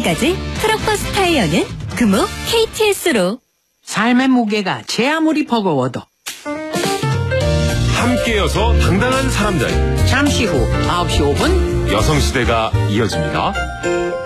지금까지 트럭버스 타이어는 금호 KTS로. 삶의 무게가 제 아무리 버거워도 함께여서 당당한 사람들. 잠시 후 9시 5분 여성시대가 이어집니다.